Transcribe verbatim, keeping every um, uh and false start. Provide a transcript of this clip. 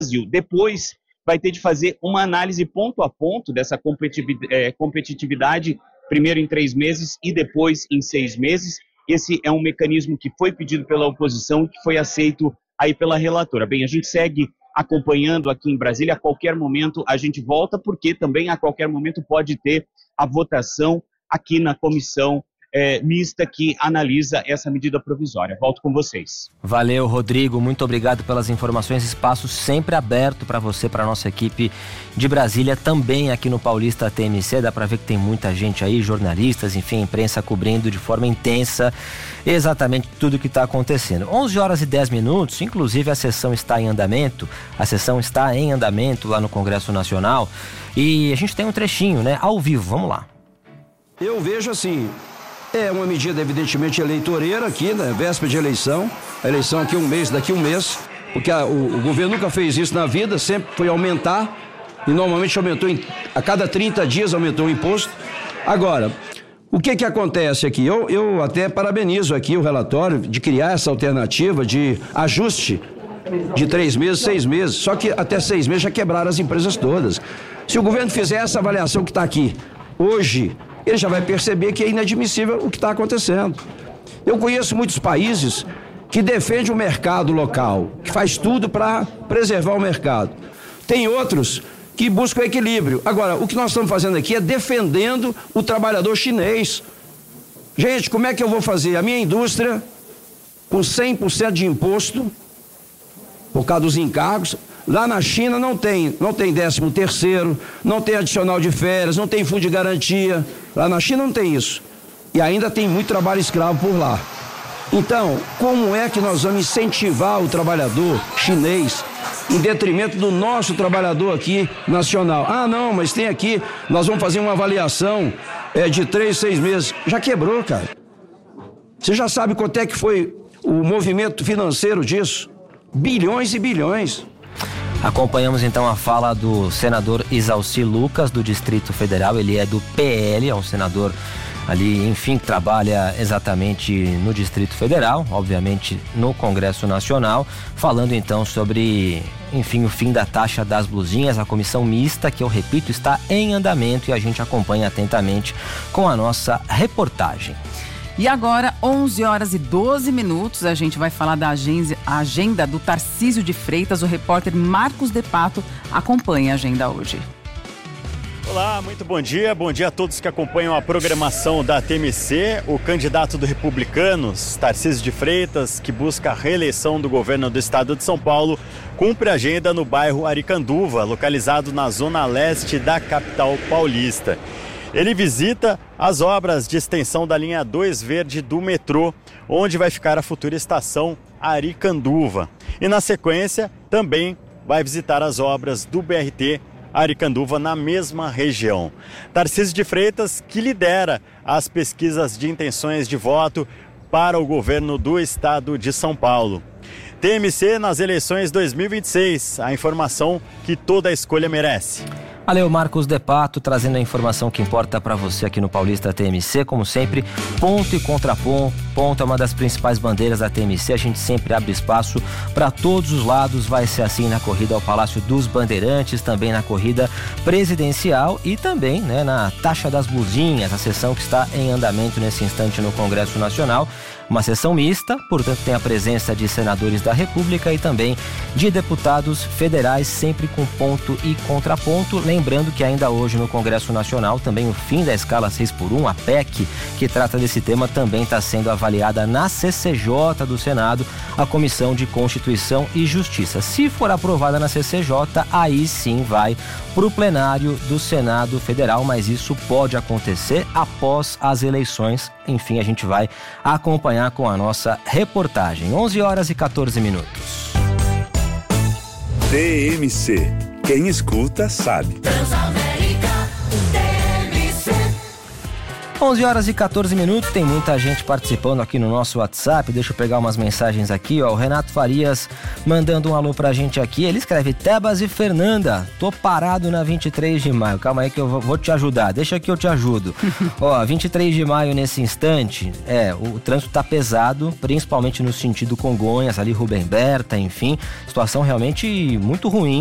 Brasil. Depois vai ter de fazer uma análise ponto a ponto dessa competitividade, primeiro em três meses e depois em seis meses. Esse é um mecanismo que foi pedido pela oposição e que foi aceito aí pela relatora. Bem, a gente segue acompanhando aqui em Brasília. A qualquer momento a gente volta, porque também a qualquer momento pode ter a votação aqui na comissão É, mista que analisa essa medida provisória. Volto com vocês. Valeu, Rodrigo, muito obrigado pelas informações, espaço sempre aberto para você, para nossa equipe de Brasília, também aqui no Paulista T M C, dá para ver que tem muita gente aí, jornalistas, enfim, imprensa cobrindo de forma intensa exatamente tudo que está acontecendo. onze horas e dez minutos, inclusive a sessão está em andamento, a sessão está em andamento lá no Congresso Nacional e a gente tem um trechinho, né, ao vivo, vamos lá. Eu vejo assim, é uma medida evidentemente eleitoreira aqui, né? Véspera de eleição, a eleição aqui um mês, daqui um mês, porque a, o, o governo nunca fez isso na vida, sempre foi aumentar, e normalmente aumentou, em, a cada trinta dias aumentou o imposto. Agora, o que que acontece aqui? Eu, eu até parabenizo aqui o relatório de criar essa alternativa de ajuste de três meses, seis meses, só que até seis meses já quebraram as empresas todas. Se o governo fizer essa avaliação que está aqui hoje, ele já vai perceber que é inadmissível o que está acontecendo. Eu conheço muitos países que defendem o mercado local, que faz tudo para preservar o mercado. Tem outros que buscam equilíbrio. Agora, o que nós estamos fazendo aqui é defendendo o trabalhador chinês. Gente, como é que eu vou fazer? A minha indústria, com cem por cento de imposto, por causa dos encargos, lá na China não tem, não tem décimo terceiro, não tem adicional de férias, não tem fundo de garantia. Lá na China não tem isso. E ainda tem muito trabalho escravo por lá. Então, como é que nós vamos incentivar o trabalhador chinês em detrimento do nosso trabalhador aqui nacional? Ah, não, mas tem aqui, nós vamos fazer uma avaliação é, de três, seis meses. Já quebrou, cara. Você já sabe quanto é que foi o movimento financeiro disso? Bilhões e bilhões. Acompanhamos então a fala do senador Isalci Lucas, do Distrito Federal. Ele é do P L, é um senador ali, enfim, que trabalha exatamente no Distrito Federal, obviamente no Congresso Nacional, falando então sobre, enfim, o fim da taxa das blusinhas. A comissão mista, que eu repito, está em andamento e a gente acompanha atentamente com a nossa reportagem. E agora, onze horas e doze minutos, a gente vai falar da agenda, a agenda do Tarcísio de Freitas. O repórter Marcos De Pato acompanha a agenda hoje. Olá, muito bom dia. Bom dia a todos que acompanham a programação da T M C. O candidato do Republicanos, Tarcísio de Freitas, que busca a reeleição do governo do estado de São Paulo, cumpre a agenda no bairro Aricanduva, localizado na zona leste da capital paulista. Ele visita as obras de extensão da linha dois verde do metrô, onde vai ficar a futura estação Aricanduva. E na sequência também vai visitar as obras do B R T Aricanduva na mesma região. Tarcísio de Freitas, que lidera as pesquisas de intenções de voto para o governo do estado de São Paulo. T M C nas eleições dois mil e vinte e seis, a informação que toda a escolha merece. Valeu, Marcos De Pato, trazendo a informação que importa para você aqui no Paulista T M C. Como sempre, ponto e contraponto, ponto é uma das principais bandeiras da T M C. A gente sempre abre espaço para todos os lados. Vai ser assim na corrida ao Palácio dos Bandeirantes, também na corrida presidencial e também, né, na taxa das blusinhas, a sessão que está em andamento nesse instante no Congresso Nacional. Uma sessão mista, portanto tem a presença de senadores da República e também de deputados federais, sempre com ponto e contraponto. Lembrando que ainda hoje no Congresso Nacional também o fim da escala seis por um, a P E C, que trata desse tema, também está sendo avaliada na C C J do Senado, a Comissão de Constituição e Justiça. Se for aprovada na C C J, aí sim vai para o plenário do Senado Federal, mas isso pode acontecer após as eleições. Enfim, a gente vai acompanhar com a nossa reportagem. onze horas e quatorze minutos. T M C. Quem escuta sabe. onze horas e quatorze minutos, tem muita gente participando aqui no nosso WhatsApp. Deixa eu pegar umas mensagens aqui, ó. O Renato Farias mandando um alô pra gente aqui. Ele escreve: Tebas e Fernanda, tô parado na vinte e três de maio. Calma aí que eu vou te ajudar. Deixa que eu te ajudo. Ó, vinte e três de maio nesse instante, é, o trânsito tá pesado, principalmente no sentido Congonhas, ali Rubem Berta, enfim, situação realmente muito ruim.